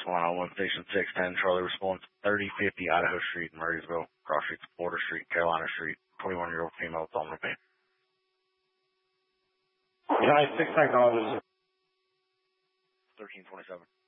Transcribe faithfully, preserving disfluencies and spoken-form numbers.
Carolina, one station six ten, Charlie responds, thirty fifty Idaho Street, Murraysville, Cross Street, Border Street, Carolina Street, twenty-one-year-old female with on repeat. United six technologies. thirteen twenty-seven.